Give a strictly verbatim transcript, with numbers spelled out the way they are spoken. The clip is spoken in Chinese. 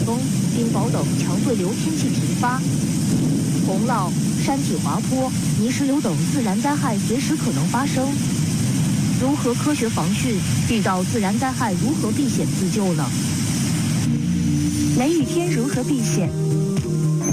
风、冰雹等强对流天气频发，洪涝、山体滑坡、泥石流等自然灾害随时可能发生。如何科学防汛？遇到自然灾害如何避险自救呢？ 雷雨天如何避险？